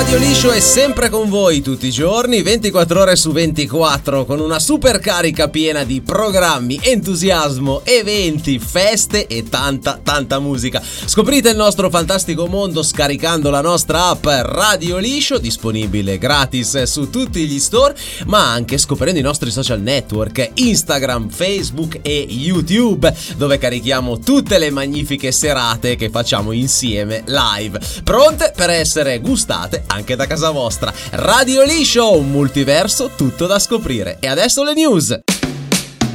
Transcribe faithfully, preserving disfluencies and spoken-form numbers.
Radio Liscio è sempre con voi tutti i giorni, ventiquattro ore su ventiquattro, con una super carica piena di programmi, entusiasmo, eventi, feste e tanta tanta musica. Scoprite il nostro fantastico mondo scaricando la nostra app Radio Liscio, disponibile gratis su tutti gli store, ma anche scoprendo i nostri social network Instagram, Facebook e YouTube, dove carichiamo tutte le magnifiche serate che facciamo insieme live, pronte per essere gustate anche da casa vostra. Radio Liscio, un multiverso tutto da scoprire. E adesso le news.